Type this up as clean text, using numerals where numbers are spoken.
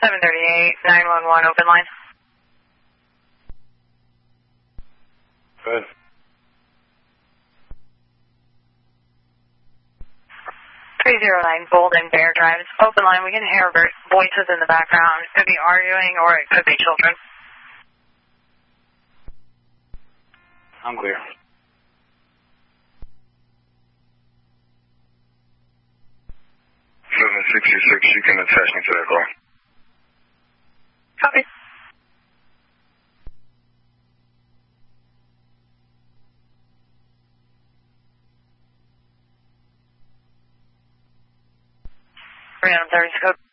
738, 911, open line. Good. 309 Golden Bear Drive. It's open line. We can hear voices in the background. It could be arguing or it could be children. I'm clear. 766, you can attach me to that car. Copy. Random 30 code.